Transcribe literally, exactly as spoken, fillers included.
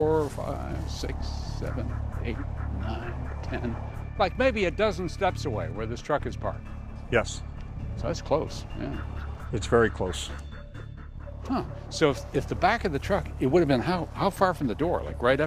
Four, five, six, seven, eight, nine, ten. Like maybe a dozen steps away where this truck is parked. Yes, So that's close, yeah. it's very close. Huh. So if, if the back of the truck, it would have been how, how far from the door? Like right up